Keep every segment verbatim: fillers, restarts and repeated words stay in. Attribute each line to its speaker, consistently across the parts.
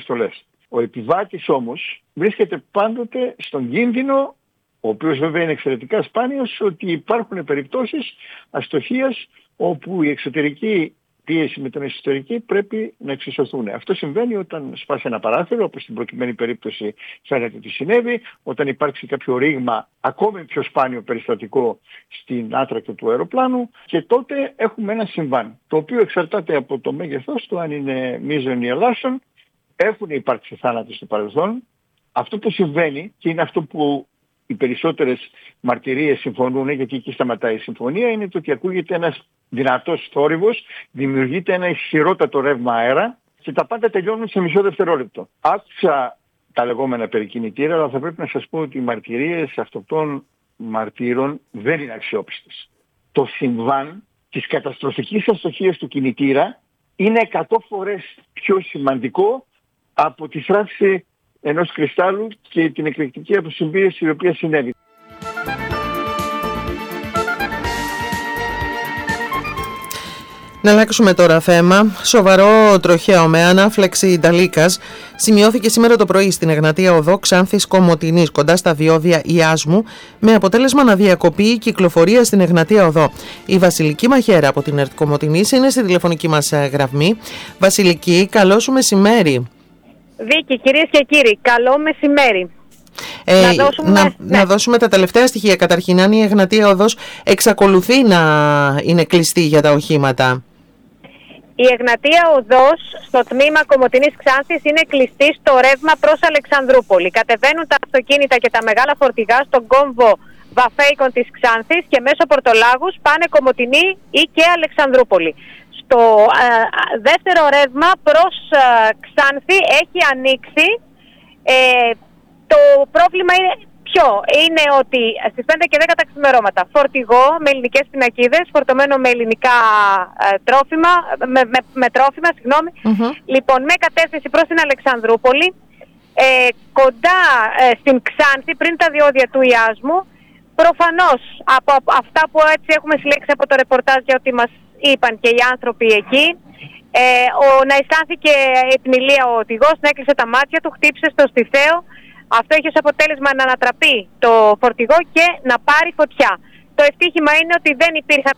Speaker 1: αποστολές. Ο επιβάτης όμως βρίσκεται πάντοτε στον κίνδυνο, ο οποίος βέβαια είναι εξαιρετικά σπάνιος, ότι υπάρχουν περιπτώσεις αστοχίας όπου η εξωτερική πίεση με την εσωτερική πρέπει να εξισωθούν. Αυτό συμβαίνει όταν σπάσει ένα παράθυρο, όπως στην προκειμένη περίπτωση φαίνεται ότι συνέβη, όταν υπάρξει κάποιο ρήγμα ακόμη πιο σπάνιο περιστατικό στην άτρακτο του αεροπλάνου, και τότε έχουμε ένα συμβάν, το οποίο εξαρτάται από το μέγεθός του, αν είναι μείζον ή ελάσσον. Έχουν υπάρξει θάνατοι στο παρελθόν. Αυτό που συμβαίνει, και είναι αυτό που οι περισσότερες μαρτυρίες συμφωνούν, γιατί εκεί σταματάει η συμφωνία, είναι το ότι ακούγεται ένας δυνατός θόρυβος, δημιουργείται ένα ισχυρότατο ρεύμα αέρα και τα πάντα τελειώνουν σε μισό δευτερόλεπτο. Άκουσα τα λεγόμενα περί κινητήρα, αλλά θα πρέπει να σας πω ότι οι μαρτυρίες αυτών των μαρτύρων δεν είναι αξιόπιστες. Το συμβάν της καταστροφικής αστοχίας του κινητήρα είναι εκατό φορές πιο σημαντικό από τη θράψη ενός κρυστάλλου και την εκρηκτική αποσυμπίεση η οποία συνέβη.
Speaker 2: Να αλλάξουμε τώρα θέμα. Σοβαρό τροχαίο με ανάφλεξη Νταλίκας σημειώθηκε σήμερα το πρωί στην Εγνατία Οδό Ξάνθης Κομοτηνής, κοντά στα διόδια Ιάσμου, με αποτέλεσμα να διακοπεί η κυκλοφορία στην Εγνατία Οδό. Η Βασιλική Μαχαίρα από την ΕΡΤ Κομοτηνής είναι στη τηλεφωνική μας γραμμή. Βασιλική, καλό σου μεσημέρι.
Speaker 3: Βίκη, κυρίες και κύριοι, καλό μεσημέρι.
Speaker 2: Ε, να, δώσουμε, να, ναι. να δώσουμε τα τελευταία στοιχεία. Καταρχήν, αν η Εγνατία Οδός εξακολουθεί να είναι κλειστή για τα οχήματα.
Speaker 3: Η Εγνατία Οδός στο τμήμα Κομοτηνής Ξάνθης είναι κλειστή στο ρεύμα προς Αλεξανδρούπολη. Κατεβαίνουν τα αυτοκίνητα και τα μεγάλα φορτηγά στον κόμβο Βαφέικον της Ξάνθης και μέσω Πορτολάγους πάνε Κομοτηνή ή και Αλεξανδρούπολη. Στο ε, δεύτερο ρεύμα προς ε, Ξάνθη έχει ανοίξει. Ε, το πρόβλημα είναι ποιο? Είναι ότι στις πέντε και δέκα τα ξημερώματα φορτηγό με ελληνικές πινακίδες, φορτωμένο με ελληνικά ε, τρόφιμα, με, με, με τρόφιμα, συγγνώμη. Mm-hmm. Λοιπόν, με κατεύθυνση προς την Αλεξανδρούπολη, ε, κοντά ε, στην Ξάνθη, πριν τα διόδια του Ιάσμου. Προφανώς από, από αυτά που έτσι έχουμε συλλέξει από το ρεπορτάζ για ότι μας είπαν και οι άνθρωποι εκεί, ε, ο, να αισθάνθηκε επιμιλία ο οδηγός, να έκλεισε τα μάτια του, χτύπησε στο στιθαίο. Αυτό έχει ως αποτέλεσμα να ανατραπεί το φορτηγό και να πάρει φωτιά. Το ευτύχημα είναι ότι δεν υπήρχαν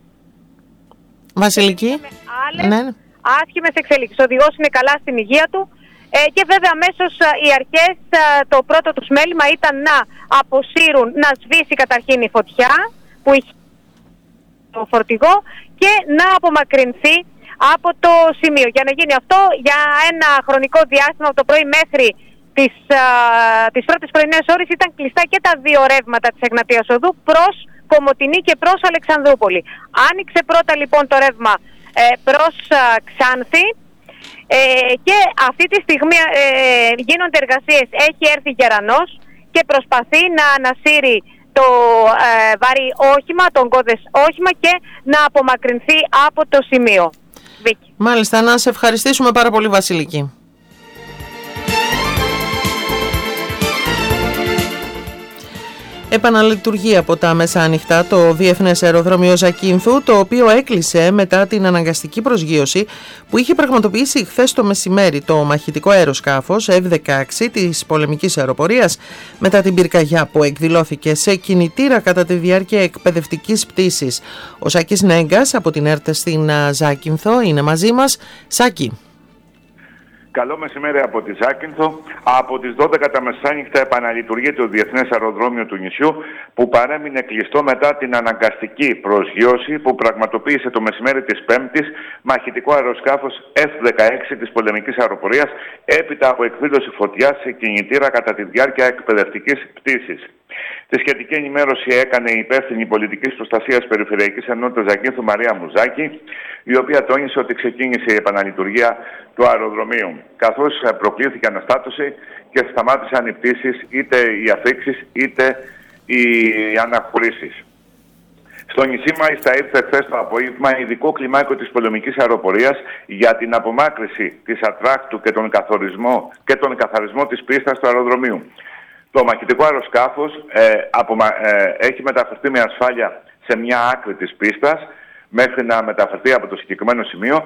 Speaker 2: Βασιλική,
Speaker 3: άλλες
Speaker 2: ναι.
Speaker 3: άσχημες εξελίξεις. Ο οδηγός είναι καλά στην υγεία του ε, και βέβαια αμέσως οι αρχές, το πρώτο τους μέλημα ήταν να αποσύρουν, να σβήσει καταρχήν η φωτιά που είχε το φορτηγό και να απομακρυνθεί από το σημείο. Για να γίνει αυτό, για ένα χρονικό διάστημα από το πρωί μέχρι τις, α, τις πρώτες πρωινές ώρες ήταν κλειστά και τα δύο ρεύματα της Εγνατίας Οδού προς Κομοτηνή και προς Αλεξανδρούπολη. Άνοιξε πρώτα λοιπόν το ρεύμα ε, προς α, Ξάνθη ε, και αυτή τη στιγμή ε, γίνονται εργασίες. Έχει έρθει γερανός και προσπαθεί να ανασύρει το ε, βαρύ όχημα, τον κώδες όχημα και να απομακρυνθεί από το σημείο. Βίκη.
Speaker 2: Μάλιστα, να σε ευχαριστήσουμε πάρα πολύ, Βασιλική. Επαναλειτουργεί από τα μεσάνυχτα το Διεθνές Αεροδρόμιο Ζακίνθου, το οποίο έκλεισε μετά την αναγκαστική προσγείωση που είχε πραγματοποιήσει χθες το μεσημέρι το μαχητικό αεροσκάφος εφ δεκαέξι της πολεμικής αεροπορίας μετά την πυρκαγιά που εκδηλώθηκε σε κινητήρα κατά τη διάρκεια εκπαιδευτικής πτήσης. Ο Σάκης Νέγκας από την ΕΡΤ στην Ζάκυνθο είναι μαζί μας. Σάκη.
Speaker 4: Καλό μεσημέρι από τη Ζάκυνθο. Από τις δώδεκα τα μεσάνυχτα επαναλειτουργεί το Διεθνές Αεροδρόμιο του νησιού, που παρέμεινε κλειστό μετά την αναγκαστική προσγείωση που πραγματοποίησε το μεσημέρι της Πέμπτης μαχητικό αεροσκάφος εφ δεκαέξι της πολεμικής αεροπορίας έπειτα από εκδήλωση φωτιάς σε κινητήρα κατά τη διάρκεια εκπαιδευτικής πτήσης. Τη σχετική ενημέρωση έκανε η υπεύθυνη πολιτικής προστασίας Περιφερειακής Ενότητας Ζακίνθου Μαρία Μουζάκη, η οποία τόνισε ότι ξεκίνησε η επαναλειτουργία του αεροδρομίου, καθώς προκλήθηκε αναστάτωση και σταμάτησαν οι πτήσεις, είτε οι αφήξεις είτε οι αναχωρήσεις. Στο νησί μάλιστα ήρθε χθες το απόγευμα ειδικό κλιμάκιο της πολεμικής αεροπορίας για την απομάκρυση της ατράκτου και τον καθορισμό και τον καθαρισμό της πίστας του αεροδρομίου. Το μαχητικό αεροσκάφος ε, απομα, ε, έχει μεταφερθεί με ασφάλεια σε μια άκρη της πίστας μέχρι να μεταφερθεί από το συγκεκριμένο σημείο,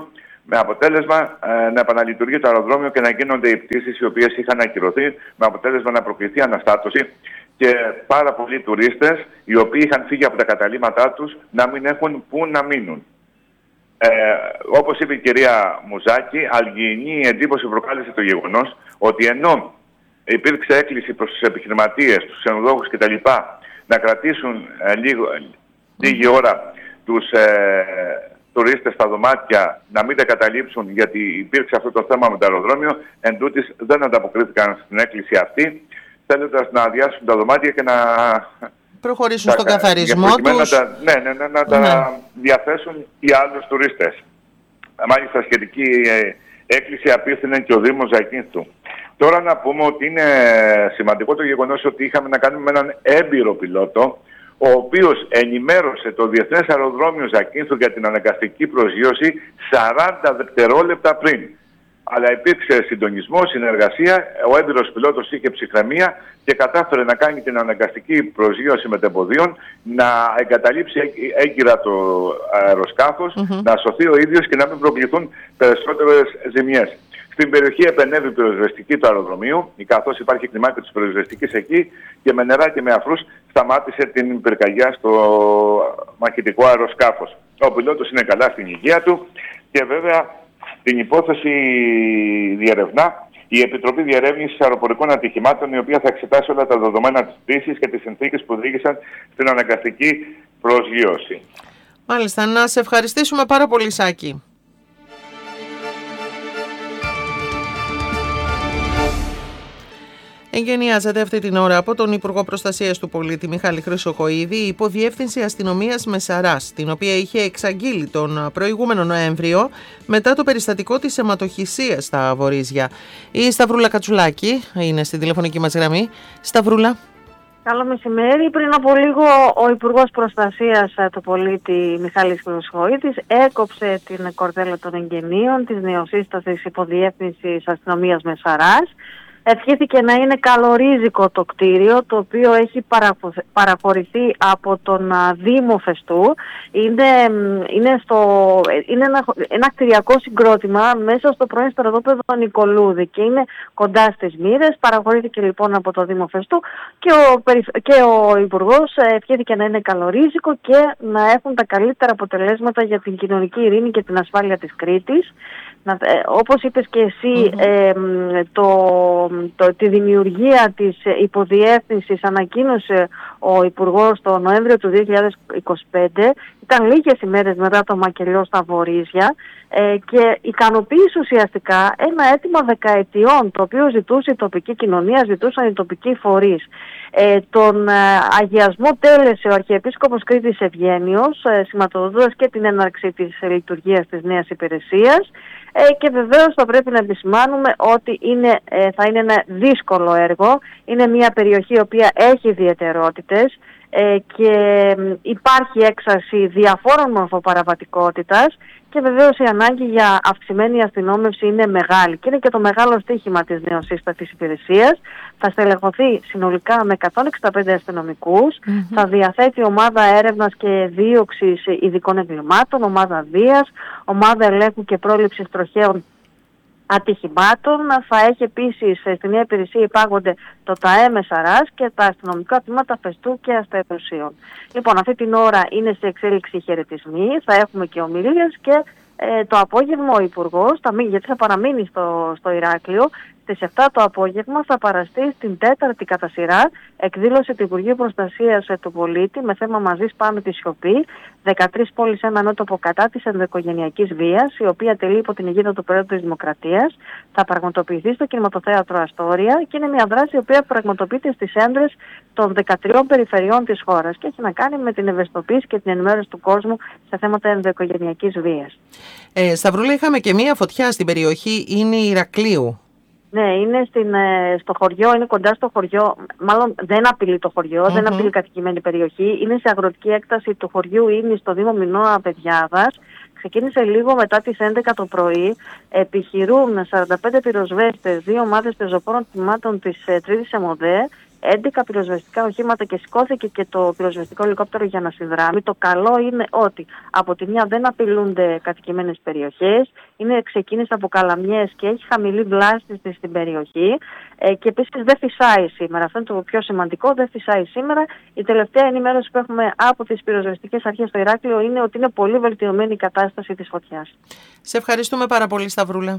Speaker 4: με αποτέλεσμα ε, να επαναλειτουργεί το αεροδρόμιο και να γίνονται οι πτήσεις οι οποίες είχαν ακυρωθεί, με αποτέλεσμα να προκληθεί αναστάτωση και πάρα πολλοί τουρίστες οι οποίοι είχαν φύγει από τα καταλύματά τους να μην έχουν πού να μείνουν. Ε, όπως είπε η κυρία Μουζάκη, αλγιεινή εντύπωση προκάλεσε το γεγονός ότι ενώ υπήρξε έκκληση προς τους επιχειρηματίες, τους ξενοδόχους κτλ. Να κρατήσουν ε, λίγο, λίγη ώρα τους ε, τουρίστες στα δωμάτια, να μην τα καταλήψουν γιατί υπήρξε αυτό το θέμα με το αεροδρόμιο, εν τούτης δεν ανταποκρίθηκαν στην έκκληση αυτή, θέλοντας να αδειάσουν τα δωμάτια και να
Speaker 2: προχωρήσουν
Speaker 4: τα,
Speaker 2: στον καθαρισμό τους.
Speaker 4: Να τα, ναι, ναι, ναι, να τα ναι. διαθέσουν οι άλλους τουρίστες. Μάλιστα σχετική ε, έκκληση απίθυνε και ο Δήμος Ζακίνθου. Τώρα να πούμε ότι είναι σημαντικό το γεγονός ότι είχαμε να κάνουμε με έναν έμπειρο πιλότο, ο οποίος ενημέρωσε το Διεθνές Αεροδρόμιο Ζακίνθου για την αναγκαστική προσγείωση σαράντα δευτερόλεπτα πριν. Αλλά υπήρξε συντονισμό, συνεργασία, ο έμπειρος πιλότος είχε ψυχραιμία και κατάφερε να κάνει την αναγκαστική προσγείωση μετεποδίων, να εγκαταλείψει έγκυρα το αεροσκάφος, mm-hmm. να σωθεί ο ίδιος και να μην προκληθούν περισσότερες ζημιές. Στην περιοχή επενέβη η πυροσβεστική του αεροδρομίου, καθώς υπάρχει κλιμάκιο της πυροσβεστικής εκεί και με νερά και με αφρούς σταμάτησε την πυρκαγιά στο μαχητικό αεροσκάφος. Ο πιλότος είναι καλά στην υγεία του και βέβαια την υπόθεση διερευνά η Επιτροπή Διερεύνησης Αεροπορικών Ατυχημάτων, η οποία θα εξετάσει όλα τα δεδομένα της πτήσης και τις συνθήκες που οδήγησαν στην αναγκαστική προσγείωση.
Speaker 2: Μάλιστα, να σε ευχαριστήσουμε πάρα πολύ, Σάκη. Εγγενιάζεται αυτή την ώρα από τον Υπουργό Προστασίας του Πολίτη Μιχάλη Χρυσοχοΐδη η Υποδιεύθυνση Αστυνομίας Μεσαράς, την οποία είχε εξαγγείλει τον προηγούμενο Νοέμβριο μετά το περιστατικό της αιματοχυσίας στα Βορίζια. Η Σταυρούλα Κατσουλάκη είναι στην τηλεφωνική μας γραμμή. Σταυρούλα.
Speaker 5: Καλό μεσημέρι. Πριν από λίγο ο Υπουργός Προστασίας του Πολίτη Μιχάλης Χρυσοχοΐδης έκοψε την κορδέλα των εγγενείων της νεοσύστασης Υποδιεύθυνσης Αστυνομίας Μεσαράς. Ευχήθηκε να είναι καλορίζικο το κτίριο, το οποίο έχει παραχωρηθεί από τον Δήμο Φεστού. Είναι, είναι, στο, είναι ένα, ένα κτηριακό συγκρότημα μέσα στο πρώην στρατόπεδο Νικολούδη και είναι κοντά στις Μοίρες. Παραχωρήθηκε λοιπόν από το Δήμο Φεστού και ο, και ο Υπουργός ευχήθηκε να είναι καλορίζικο και να έχουν τα καλύτερα αποτελέσματα για την κοινωνική ειρήνη και την ασφάλεια της Κρήτης. Να, ε, όπως είπες και εσύ, mm-hmm. ε, το, το, τη δημιουργία της υποδιεύθυνσης ανακοίνωσε ο Υπουργός το Νοέμβριο του δύο χιλιάδες είκοσι πέντε, ήταν λίγες ημέρες μετά το μακελιό στα Βορίζια ε, και ικανοποίησε ουσιαστικά ένα αίτημα δεκαετιών, το οποίο ζητούσε η τοπική κοινωνία, ζητούσαν οι τοπικοί φορείς. Ε, τον ε, αγιασμό τέλεσε ο Αρχιεπίσκοπος Κρήτης Ευγένιος, ε, σηματοδοτώντας και την έναρξη της λειτουργίας της νέας υπηρεσίας. Ε, και βεβαίως θα πρέπει να επισημάνουμε ότι είναι, ε, θα είναι ένα δύσκολο έργο. Είναι μια περιοχή η οποία έχει ιδιαιτερότητες ε, και υπάρχει έξαρση διαφόρων μορφοπαραβατικότητας και βεβαίως η ανάγκη για αυξημένη αστυνόμευση είναι μεγάλη και είναι και το μεγάλο στοίχημα της νεοσύστατης υπηρεσίας. Θα στελεχωθεί συνολικά με εκατόν εξήντα πέντε αστυνομικούς, mm-hmm. θα διαθέτει ομάδα έρευνας και δίωξης ειδικών εγκλημάτων, ομάδα βίας, ομάδα ελέγχου και πρόληψης τροχαίων ατυχημάτων. Θα έχει επίσης στην νέα υπηρεσία υπάγονται το ΤΑΕ Μεσαράς και τα αστυνομικά τμήματα Φεστού και Αστευρουσίων. Λοιπόν, αυτή την ώρα είναι σε εξέλιξη χαιρετισμοί, θα έχουμε και ομιλίες και ε, το απόγευμα ο Υπουργός, θα, γιατί θα παραμείνει στο, στο Ηράκλειο, στις επτά το απόγευμα θα παραστεί στην τέταρτη κατά σειρά εκδήλωση του Υπουργείου Προστασίας του Πολίτη με θέμα «Μαζί σπάμε τη σιωπή», δεκατρείς πόλεις ένα μέτωπο κατά της ενδοοικογενειακής βίας, η οποία τελεί υπό την αιγίδα του Προέδρου της Δημοκρατίας. Θα πραγματοποιηθεί στο Κινηματοθέατρο Αστόρια και είναι μια δράση η οποία πραγματοποιείται στις έδρες των δεκατριών περιφερειών της χώρας και έχει να κάνει με την ευαισθητοποίηση και την ενημέρωση του κόσμου σε θέματα ενδοοικογενειακής βίας.
Speaker 2: Ε, Σταυρούλα, είχαμε και μια φωτιά στην περιοχή, είναι η Ηρακλείου.
Speaker 5: Ναι, είναι στην, στο χωριό, είναι κοντά στο χωριό, μάλλον δεν απειλεί το χωριό, mm-hmm. δεν απειλεί κατοικημένη περιοχή, είναι σε αγροτική έκταση του χωριού, είναι στο Δήμο Μινώα Παιδιάδας. Ξεκίνησε λίγο μετά τις έντεκα το πρωί, επιχειρούν σαράντα πέντε πυροσβέστες, δύο ομάδες πεζοπόρων τμήματων της τρίτης ΕΜΟΔΕ έντεκα πυροσβεστικά οχήματα και σηκώθηκε και το πυροσβεστικό ελικόπτερο για να συνδράμει. Το καλό είναι ότι από τη μια δεν απειλούνται κατοικημένες περιοχές, είναι ξεκίνησε από Καλαμιές και έχει χαμηλή βλάστηση στην περιοχή ε, και επίσης δεν φυσάει σήμερα. Αυτό είναι το πιο σημαντικό, δεν φυσάει σήμερα. Η τελευταία ενημέρωση που έχουμε από τις πυροσβεστικές αρχές στο Ηράκλειο είναι ότι είναι πολύ βελτιωμένη η κατάσταση της φωτιάς.
Speaker 2: Σε ευχαριστούμε πάρα πολύ, Σταυρούλα.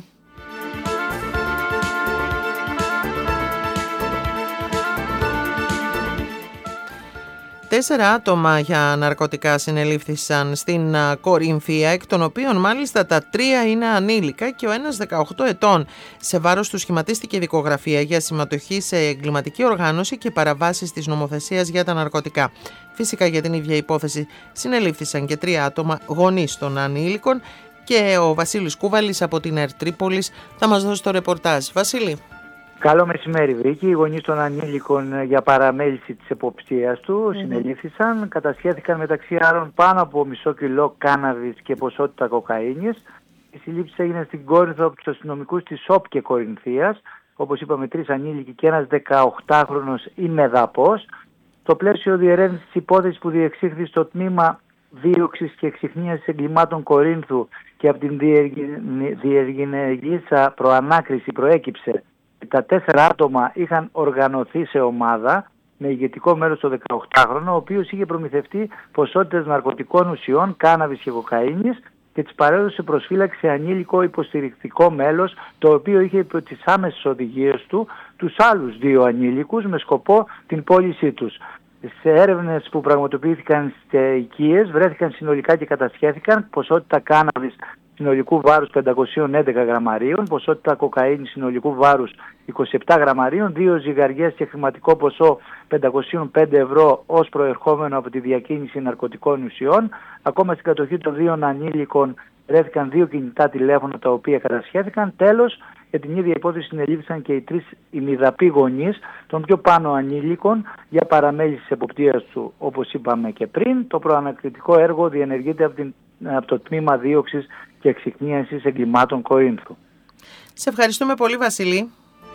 Speaker 2: Τέσσερα άτομα για ναρκωτικά συνελήφθησαν στην Κορινθία, εκ των οποίων μάλιστα τα τρία είναι ανήλικα και ο ένας δεκαοκτώ ετών. Σε βάρος του σχηματίστηκε δικογραφία για συμμετοχή σε εγκληματική οργάνωση και παραβάσεις της νομοθεσίας για τα ναρκωτικά. Φυσικά για την ίδια υπόθεση συνελήφθησαν και τρία άτομα γονείς των ανήλικων και ο Βασίλης Κούβαλης από την ΕΡΤ Τρίπολης θα μας δώσει το ρεπορτάζ. Βασίλη.
Speaker 6: Καλό μεσημέρι, Βρήκη. Οι γονείς των ανήλικων για παραμέληση της εποπτείας του mm-hmm. συνελήφθησαν. Κατασχέθηκαν μεταξύ άλλων πάνω από μισό κιλό κάναβης και ποσότητα κοκαίνης. Οι συλλήψεις έγιναν στην Κόρινθο από τους αστυνομικούς της ΟΠ και Κορινθίας. Όπως είπαμε, τρεις ανήλικοι και ένας δεκαοκτάχρονος ημεδαπός. Στο πλαίσιο διερεύνησης της υπόθεσης που διεξήχθη στο τμήμα δίωξης και εξυχνίασης εγκλημάτων Κορίνθου και από την διεργηνεργήσα προανάκριση προέκυψε. Τα τέσσερα άτομα είχαν οργανωθεί σε ομάδα με ηγετικό μέλος το δεκαοκτάχρονο, ο οποίος είχε προμηθευτεί ποσότητες ναρκωτικών ουσιών, κάναβης και κοκαίνης και τις παρέδωσε προσφύλαξη σε ανήλικο υποστηρικτικό μέλος, το οποίο είχε υπό τις άμεσες οδηγίες του τους άλλους δύο ανήλικους με σκοπό την πώλησή τους. Σε έρευνες που πραγματοποιήθηκαν στις οικίες βρέθηκαν συνολικά και κατασχέθηκαν ποσότητα κάναβης συνολικού βάρους πεντακόσια έντεκα γραμμαρίων, ποσότητα κοκαίνης συνολικού βάρους είκοσι επτά γραμμαρίων, δύο ζυγαριές και χρηματικό ποσό πεντακόσια πέντε ευρώ ως προερχόμενο από τη διακίνηση ναρκωτικών ουσιών. Ακόμα στην κατοχή των δύο ανήλικων βρέθηκαν δύο κινητά τηλέφωνα τα οποία κατασχέθηκαν. Τέλος, για την ίδια υπόθεση συνελήφθησαν και οι τρεις ημιδαποί γονείς των πιο πάνω ανήλικων για παραμέληση της εποπτείας του, όπως είπαμε και πριν. Το προανακριτικό έργο διενεργείται από, την, από το τμήμα δίωξης και εξυχνίασης εγκλημάτων Κορίνθου.
Speaker 2: Σε ευχαριστούμε πολύ, Βασίλη.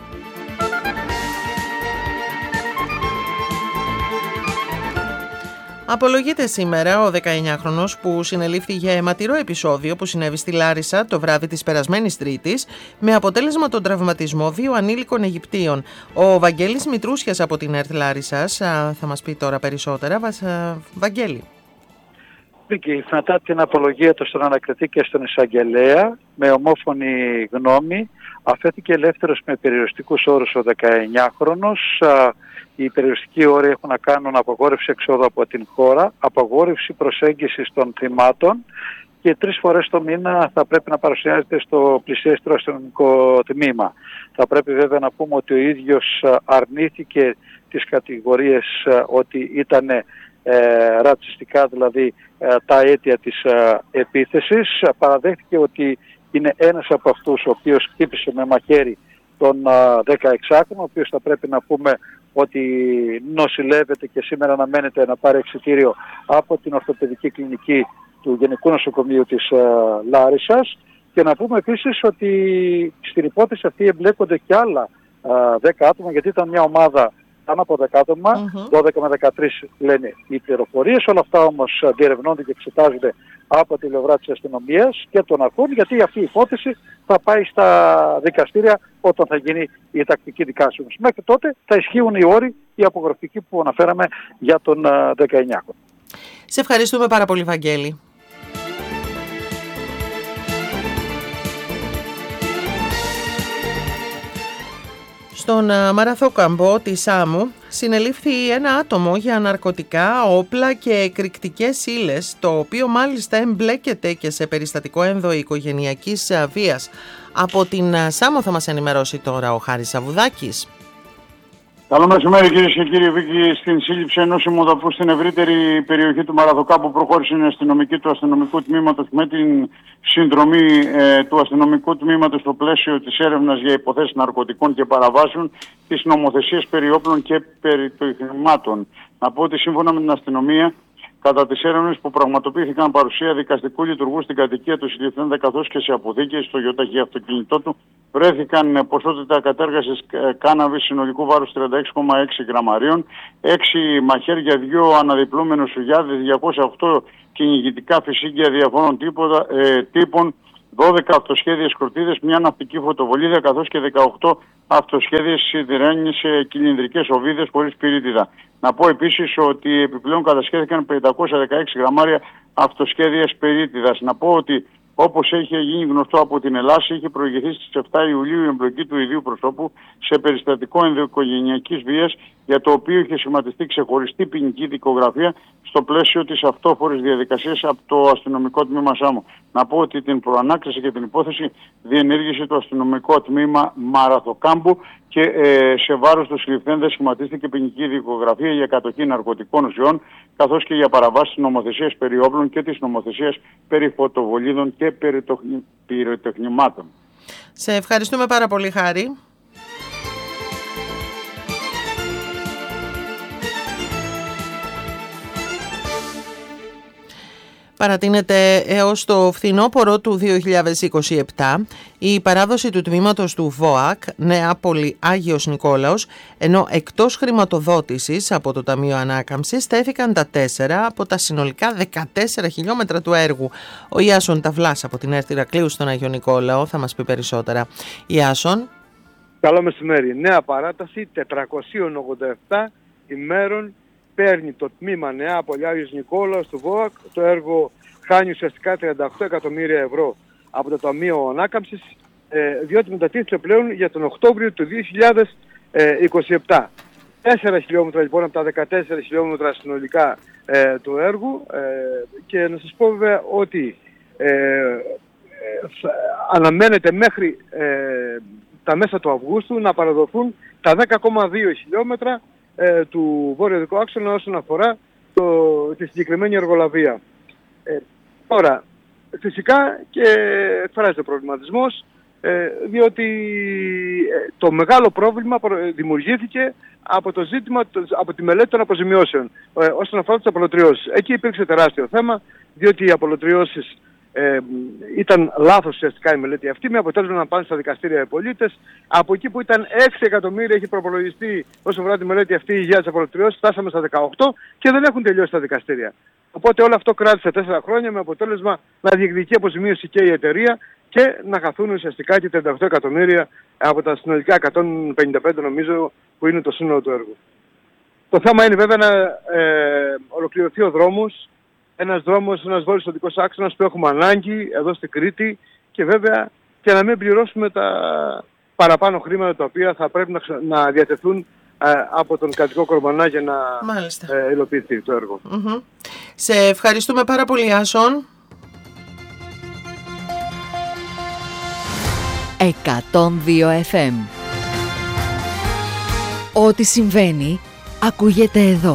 Speaker 2: Απολογείται σήμερα ο δεκαεννιάχρονος που συνελήφθη για αιματηρό επεισόδιο που συνέβη στη Λάρισα το βράδυ της περασμένης Τρίτης με αποτέλεσμα τον τραυματισμό δύο ανήλικων Αιγυπτίων. Ο Βαγγέλης Μητρούσιας από την ΕΡΤ Λάρισσας θα μας πει τώρα περισσότερα. Βαγγέλη.
Speaker 7: Και μετά την απολογία του στον ανακριτή και στον εισαγγελέα με ομόφωνη γνώμη αφέθηκε ελεύθερος με περιοριστικούς όρους ο δεκαεννιάχρονος. Οι περιοριστικοί όροι έχουν να κάνουν απαγόρευση εξόδου από την χώρα, απαγόρευση προσέγγισης των θυμάτων και τρεις φορές το μήνα θα πρέπει να παρουσιάζεται στο πλησιέστερο αστυνομικό τμήμα. Θα πρέπει βέβαια να πούμε ότι ο ίδιος αρνήθηκε τις κατηγορίες ότι ήταν ε, ρατσιστικά, δηλαδή ε, τα αίτια της ε, επίθεσης. Παραδέχτηκε ότι είναι ένας από αυτούς ο οποίος χτύπησε με μαχαίρι τον δεκαεξάχρονο, ο οποίος θα πρέπει να πούμε ότι νοσηλεύεται και σήμερα αναμένεται να πάρει εξιτήριο από την ορθοπαιδική κλινική του Γενικού Νοσοκομείου της uh, Λάρισσας. Και να πούμε επίσης ότι στην υπόθεση αυτή εμπλέκονται και άλλα uh, δέκα άτομα, γιατί ήταν μια ομάδα πάνω από δέκα άτομα, mm-hmm. δώδεκα με δεκατρείς λένε οι πληροφορίες. Όλα αυτά όμως διερευνώνται και εξετάζονται από τη πλευρά της αστυνομίας και των αρχών, γιατί αυτή η υπόθεση θα πάει στα δικαστήρια όταν θα γίνει η τακτική δικάσεως. Μέχρι τότε θα ισχύουν οι όροι, οι απογραφικοί που αναφέραμε για τον δεκαεννιάχρονο.
Speaker 2: Σε ευχαριστούμε πάρα πολύ, Βαγγέλη. Στον Μαραθόκαμπο της Άμμου συνελήφθη ένα άτομο για ναρκωτικά, όπλα και εκρηκτικές ύλες, το οποίο μάλιστα εμπλέκεται και σε περιστατικό ενδοοικογενειακής βίας. Από την Σάμμο θα μας ενημερώσει τώρα ο Χάρης Σαβουδάκης.
Speaker 8: Καλό μεσημέρι, κυρίες και κύριοι. Βίκη, στην σύλληψη ενός ημοδαπού στην ευρύτερη περιοχή του Μαραθοκάμπου προχώρησε η αστυνομική του αστυνομικού τμήματος με την συνδρομή ε, του αστυνομικού τμήματος στο πλαίσιο της έρευνας για υποθέσεις ναρκωτικών και παραβάσεων της νομοθεσίας περί όπλων και περί των χρημάτων. Να πω ότι σύμφωνα με την αστυνομία, κατά τις έρευνες που πραγματοποιήθηκαν παρουσία δικαστικού λειτουργού στην κατοικία του συλληφθέντα καθώς και σε αποθήκες στο γιοταχή αυτοκίνητό του, βρέθηκαν ποσότητα κατέργασης κάναβης συνολικού βάρους τριάντα έξι κόμμα έξι γραμμαρίων, έξι μαχαίρια, δύο αναδιπλούμενους σουγιάδες, διακόσια οκτώ κυνηγητικά φυσίγγια διαφόρων τίποτα, ε, τύπων, δώδεκα αυτοσχέδιες σκορτίδες, μια ναυτική φωτοβολίδα καθώς και δεκαοκτώ αυτοσχέδιες σιδηρένιες κυλινδρικές οβίδες χωρίς πυρίτιδα. Να πω επίσης ότι επιπλέον κατασχέθηκαν πεντακόσια δεκαέξι γραμμάρια αυτοσχέδιας πυρίτιδας. Να πω ότι όπως έχει γίνει γνωστό από την Ελλάδα, είχε προηγηθεί στις επτά Ιουλίου η εμπλοκή του ιδίου προσώπου σε περιστατικό ενδοοικογενειακής βίας, για το οποίο είχε σχηματιστεί ξεχωριστή ποινική δικογραφία στο πλαίσιο της αυτόφορης διαδικασίας από το αστυνομικό τμήμα Σάμου. Να πω ότι την προανάκριση και την υπόθεση διενήργησε το αστυνομικό τμήμα Μαραθοκάμπου και ε, σε βάρος του συλληφθέντες σχηματίστηκε ποινική δικογραφία για κατοχή ναρκωτικών ουσιών, καθώς και για παραβάσεις της νομοθεσίας περί όπλων και της νομοθεσίας περί φωτοβολίδων και περί πυροτεχνημάτων.
Speaker 2: Σε ευχαριστούμε πάρα πολύ, Χάρη. Παρατείνεται έως το φθινόπωρο του δύο χιλιάδες είκοσι επτά η παράδοση του τμήματος του ΒΟΑΚ Νεάπολη Άγιος Νικόλαος, ενώ εκτός χρηματοδότησης από το Ταμείο Ανάκαμψης στέθηκαν τα τέσσερα από τα συνολικά δεκατέσσερα χιλιόμετρα του έργου. Ο Ιάσον Ταυλάς από την ΕΡΤ Ηρακλείου στον Άγιο Νικόλαο θα μας πει περισσότερα. Ιάσον.
Speaker 9: Καλό μεσημέρι. Νέα παράταση τετρακόσιες ογδόντα επτά ημέρων παίρνει το τμήμα Νεάπολη Άγιος Νικόλαος του ΒΟΑΚ. Το έργο χάνει ουσιαστικά τριάντα οκτώ εκατομμύρια ευρώ από το Ταμείο Ανάκαμψης, ε, διότι μετατίθεται πλέον για τον Οκτώβριο του δύο χιλιάδες είκοσι επτά. τέσσερα χιλιόμετρα λοιπόν από τα δεκατέσσερα χιλιόμετρα συνολικά ε, του έργου, ε, και να σας πω βέβαια ότι ε, ε, αναμένεται μέχρι ε, τα μέσα του Αυγούστου να παραδοθούν τα δέκα κόμμα δύο χιλιόμετρα ε, του βορειοδυτικού άξονα όσον αφορά το, τη συγκεκριμένη εργολαβία. Ε, τώρα, φυσικά και εκφράζεται προβληματισμός, ε, διότι ε, το μεγάλο πρόβλημα δημιουργήθηκε από το ζήτημα, από τη μελέτη των αποζημιώσεων ε, όσον αφορά τις απολωτριώσεις. Εκεί υπήρξε τεράστιο θέμα, διότι οι απολωτριώσεις Ε, ήταν λάθος ουσιαστικά η μελέτη αυτή, με αποτέλεσμα να πάνε στα δικαστήρια οι πολίτες. Από εκεί που ήταν έξι εκατομμύρια έχει προπολογιστεί όσον αφορά τη μελέτη αυτή για τις απολωτριώσεις, φτάσαμε στα δεκαοκτώ και δεν έχουν τελειώσει τα δικαστήρια. Οπότε όλο αυτό κράτησε τέσσερα χρόνια, με αποτέλεσμα να διεκδικεί αποζημίωση και η εταιρεία και να χαθούν ουσιαστικά και τριάντα οκτώ εκατομμύρια από τα συνολικά εκατόν πενήντα πέντε νομίζω που είναι το σύνολο του έργου. Το θέμα είναι βέβαια να ε, ολοκληρωθεί ο δρόμος. Ένας δρόμος, ένας βόρειος οδικός άξονας που έχουμε ανάγκη εδώ στην Κρήτη, και βέβαια και να μην πληρώσουμε τα παραπάνω χρήματα τα οποία θα πρέπει να, να διατεθούν ε, από τον κρατικό κορμανά για να ε, υλοποιηθεί το έργο.
Speaker 2: Mm-hmm. Σε ευχαριστούμε πάρα πολύ, Άσον.
Speaker 10: εκατόν δύο εφ εμ. Ό,τι συμβαίνει ακούγεται εδώ.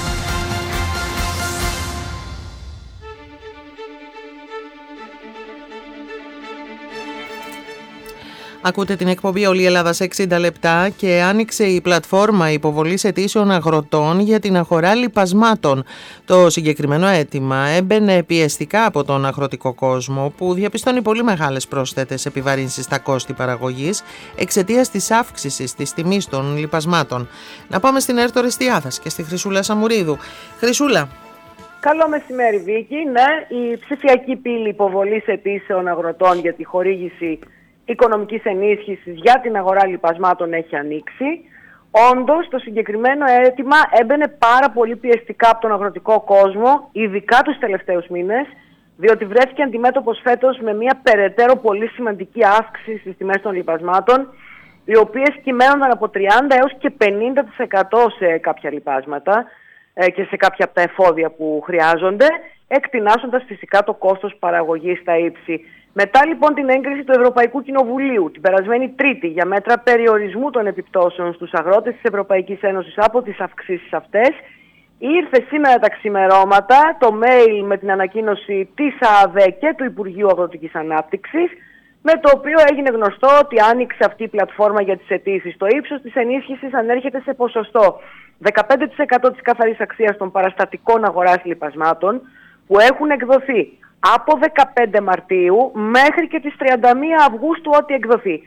Speaker 2: Ακούτε την εκπομπή Όλη η Ελλάδα σε εξήντα λεπτά και άνοιξε η πλατφόρμα υποβολής αιτήσεων αγροτών για την αγορά λιπασμάτων. Το συγκεκριμένο αίτημα έμπαινε πιεστικά από τον αγροτικό κόσμο, που διαπιστώνει πολύ μεγάλες πρόσθετες επιβαρύνσεις στα κόστη παραγωγής εξαιτίας της αύξησης της τιμής των λιπασμάτων. Να πάμε στην ΕΡΤ Ορεστιάδας και στη Χρυσούλα Σαμουρίδου. Χρυσούλα.
Speaker 11: Καλό μεσημέρι, Βίκη. Ναι, η ψηφιακή πύλη υποβολής αιτήσεων αγροτών για τη χορήγηση οικονομικής ενίσχυσης για την αγορά λιπασμάτων έχει ανοίξει. Όντως, το συγκεκριμένο αίτημα έμπαινε πάρα πολύ πιεστικά από τον αγροτικό κόσμο, ειδικά τους τελευταίους μήνες, διότι βρέθηκε αντιμέτωπος φέτος με μια περαιτέρω πολύ σημαντική αύξηση στις τιμές των λιπασμάτων, οι οποίες κυμαίνονταν από τριάντα έως και πενήντα τοις εκατό σε κάποια λιπάσματα ε, και σε κάποια από τα εφόδια που χρειάζονται, εκτινάσσοντας φυσικά το κόστος παραγωγής στα ύψη. Μετά λοιπόν την έγκριση του Ευρωπαϊκού Κοινοβουλίου την περασμένη Τρίτη για μέτρα περιορισμού των επιπτώσεων στους αγρότες της Ευρωπαϊκής Ένωσης από τις αυξήσεις αυτές, ήρθε σήμερα τα ξημερώματα το mail με την ανακοίνωση της ΑΑΔΕ και του Υπουργείου Αγροτικής Ανάπτυξης, με το οποίο έγινε γνωστό ότι άνοιξε αυτή η πλατφόρμα για τις αιτήσεις. Το ύψος της ενίσχυσης ανέρχεται σε ποσοστό δεκαπέντε τοις εκατό της καθαρής αξίας των παραστατικών αγοράς λιπασμάτων που έχουν εκδοθεί από δεκαπέντε Μαρτίου μέχρι και τις τριάντα μία Αυγούστου ό,τι εκδοθεί.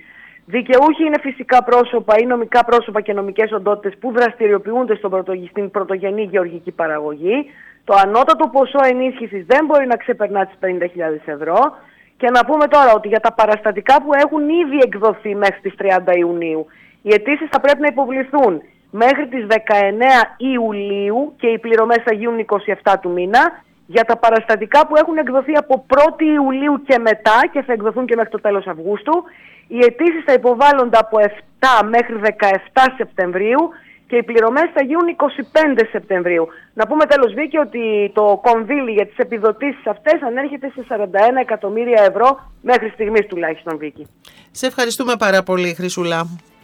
Speaker 11: Δικαιούχοι είναι φυσικά πρόσωπα ή νομικά πρόσωπα και νομικές οντότητες που δραστηριοποιούνται στον πρωτο, στην πρωτογενή γεωργική παραγωγή. Το ανώτατο ποσό ενίσχυσης δεν μπορεί να ξεπερνά τις πενήντα χιλιάδες ευρώ. Και να πούμε τώρα ότι για τα παραστατικά που έχουν ήδη εκδοθεί μέχρι τις τριάντα Ιουνίου, οι αιτήσεις θα πρέπει να υποβληθούν μέχρι τις δεκαεννέα Ιουλίου και οι πληρωμές θα γίνουν είκοσι επτά του μήνα. Για τα παραστατικά που έχουν εκδοθεί από πρώτη Ιουλίου και μετά και θα εκδοθούν και μέχρι το τέλος Αυγούστου, οι αιτήσεις θα υποβάλλονται από επτά μέχρι δεκαεπτά Σεπτεμβρίου και οι πληρωμές θα γίνουν είκοσι πέντε Σεπτεμβρίου. Να πούμε τέλος, Βίκη, ότι το κονδύλι για τις επιδοτήσεις αυτές ανέρχεται σε σαράντα ένα εκατομμύρια ευρώ μέχρι στιγμής τουλάχιστον, Βίκη.
Speaker 2: Σε ευχαριστούμε πάρα πολύ, Χρυσούλα.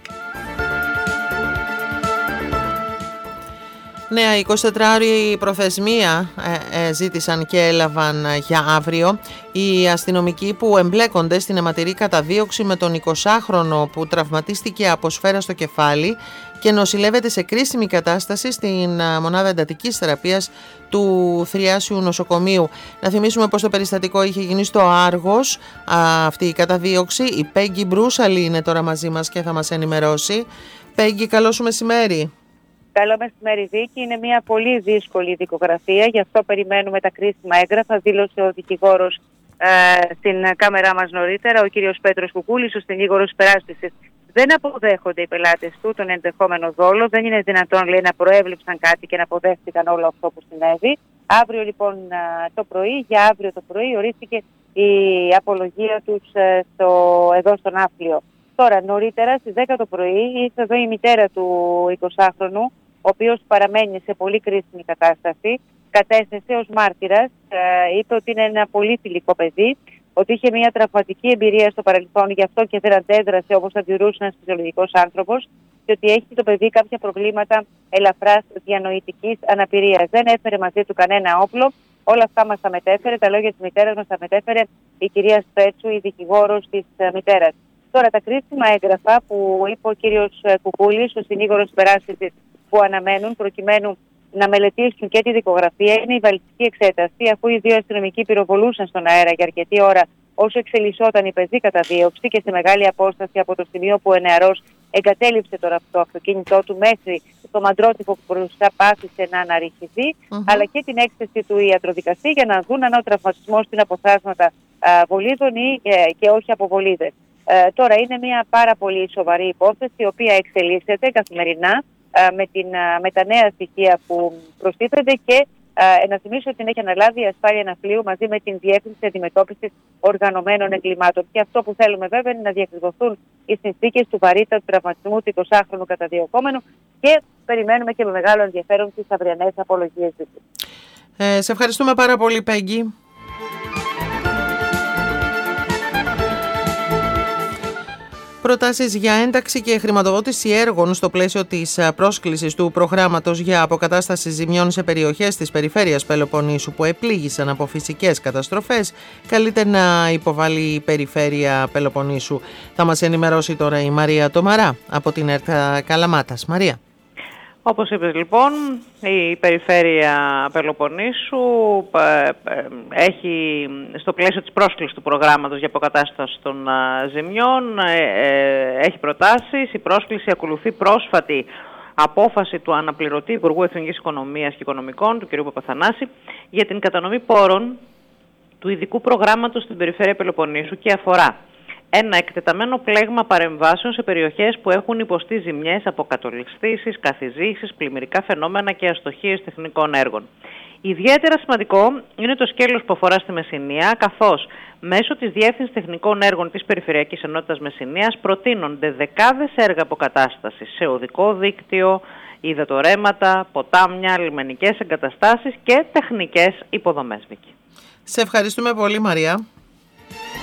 Speaker 2: Νέα εικοσιτετράωρη προθεσμία ε, ε, ζήτησαν και έλαβαν για αύριο οι αστυνομικοί που εμπλέκονται στην αιματηρή καταδίωξη με τον εικοσάχρονο που τραυματίστηκε από σφαίρα στο κεφάλι και νοσηλεύεται σε κρίσιμη κατάσταση στην μονάδα εντατικής θεραπείας του Θριάσιου Νοσοκομείου. Να θυμίσουμε πως το περιστατικό είχε γίνει στο Άργος, α, αυτή η καταδίωξη. Η Πέγγι Μπρούσαλη είναι τώρα μαζί μας και θα μας ενημερώσει. Πέγγι, καλό σου μεσημέρι.
Speaker 12: Καλό μεσημέρι, Βίκη. Είναι μια πολύ δύσκολη δικογραφία, γι' αυτό περιμένουμε τα κρίσιμα έγγραφα. Δήλωσε ο δικηγόρος ε, στην κάμερά μας νωρίτερα, ο κύριος Πέτρος Κουκούλης, ο συνήγορος υπεράσπισης. Δεν αποδέχονται οι πελάτες του τον ενδεχόμενο δόλο. Δεν είναι δυνατόν, λέει, να προέβλεψαν κάτι και να αποδέχτηκαν όλο αυτό που συνέβη. Αύριο λοιπόν το πρωί, για αύριο το πρωί, ορίστηκε η απολογία τους στο, εδώ στον Άφλιο. Τώρα, νωρίτερα στις δέκα το πρωί, ήρθε εδώ η μητέρα του εικοσάχρονου, ο οποίος παραμένει σε πολύ κρίσιμη κατάσταση. Κατέθεσε ως μάρτυρας, ε, είπε ότι είναι ένα πολύ φιλικό παιδί, ότι είχε μια τραυματική εμπειρία στο παρελθόν, γι' αυτό και δεν αντέδρασε όπως θα αντιδρούσε ένας φυσιολογικός άνθρωπος, και ότι έχει το παιδί κάποια προβλήματα ελαφράς διανοητικής αναπηρίας. Δεν έφερε μαζί του κανένα όπλο. Όλα αυτά μας τα μετέφερε, τα λόγια της μητέρας μας τα μετέφερε η κυρία Σπέτσου, η δικηγόρος της uh, μητέρας. Τώρα, τα κρίσιμα έγγραφα που είπε ο κύριος Κουκούλης, ο συνήγορος υπεράσπισης, που αναμένουν προκειμένου να μελετήσουν και τη δικογραφία, είναι η βαλιστική εξέταση, αφού οι δύο αστυνομικοί πυροβολούσαν στον αέρα για αρκετή ώρα όσο εξελισσόταν η πεζή καταδίωξη και σε μεγάλη απόσταση από το σημείο που ο νεαρός εγκατέλειψε το, το αυτοκίνητό του μέχρι το μαντρότυπο που μπροστά πάθησε να αναρριχηθεί, uh-huh. αλλά και την έκθεση του ιατροδικαστή για να δουν αν ο τραυματισμός είναι από θράσματα βολίδων ή ε, και όχι από βολίδες. Ε, τώρα είναι μια πάρα πολύ σοβαρή υπόθεση, η οποία εξελίσσεται καθημερινά ε, με, την, ε, με τα νέα στοιχεία που προστίθενται και ε, να θυμίσω ότι την έχει αναλάβει η ασφάλεια ναυτιλίου μαζί με την Διεύθυνση Αντιμετώπισης Οργανωμένων Εγκλημάτων. Και αυτό που θέλουμε βέβαια είναι να διακριβωθούν οι συνθήκες του βαρύτατου τραυματισμού του εικοσάχρονου καταδιωκόμενου και περιμένουμε και με μεγάλο ενδιαφέρον τις αυριανές απολογίες του.
Speaker 2: Ε, σε ευχαριστούμε πάρα πολύ, Πέγγι. Προτάσεις για ένταξη και χρηματοδότηση έργων στο πλαίσιο της πρόσκλησης του προγράμματος για αποκατάσταση ζημιών σε περιοχές της περιφέρειας Πελοποννήσου που επλήγησαν από φυσικές καταστροφές καλείται να υποβάλει η περιφέρεια Πελοποννήσου. Θα μας ενημερώσει τώρα η Μαρία Τομαρά από την ΕΡΤ Καλαμάτας. Μαρία.
Speaker 13: Όπως είπες λοιπόν, η Περιφέρεια Πελοποννήσου έχει στο πλαίσιο της πρόσκλησης του προγράμματος για αποκατάσταση των ζημιών έχει προτάσεις. Η πρόσκληση ακολουθεί πρόσφατη απόφαση του αναπληρωτή Υπουργού Εθνικής Οικονομίας και Οικονομικών, του κ. Παπαθανάση, για την κατανομή πόρων του ειδικού προγράμματος στην Περιφέρεια Πελοποννήσου και αφορά ένα εκτεταμένο πλέγμα παρεμβάσεων σε περιοχές που έχουν υποστεί ζημιές από κατολιστήσεις, καθιζήσεις, πλημμυρικά φαινόμενα και αστοχίες τεχνικών έργων. Ιδιαίτερα σημαντικό είναι το σκέλος που αφορά στη Μεσσηνία, καθώς μέσω της Διεύθυνσης Τεχνικών Έργων της Περιφερειακής Ενότητας Μεσσηνίας προτείνονται δεκάδες έργα αποκατάστασης σε οδικό δίκτυο, υδατορρέματα, ποτάμια, λιμενικές εγκαταστάσεις και τεχνικές υποδομές.
Speaker 2: Σε ευχαριστούμε πολύ, Μαρία.